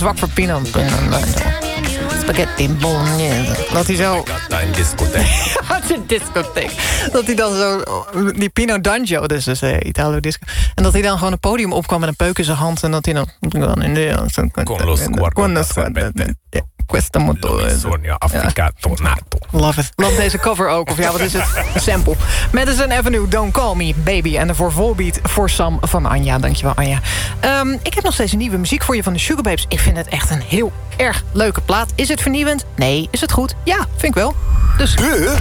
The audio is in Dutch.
zwak voor Pino. Spaghetti bolognese. Dat hij zo... Een discotheek. Een discotheek. Dat hij dan zo... Die Pino D'Angio, dus Italo disco. En dat hij dan gewoon een podium opkwam met een peuk in zijn hand. En dat hij dan... Con lo sguardo. Questa motore. Sogno afficato nato. Love it. Love deze cover ook. Of ja, wat is het? Sample. Madison Avenue, Don't Call Me, Baby. En de voor Volbeat voor Sam van Anja. Dankjewel, Anja. Ik heb nog steeds een nieuwe muziek voor je van de Sugababes. Ik vind het echt een heel erg leuke plaat. Is het vernieuwend? Nee. Is het goed? Ja, vind ik wel. Dus... De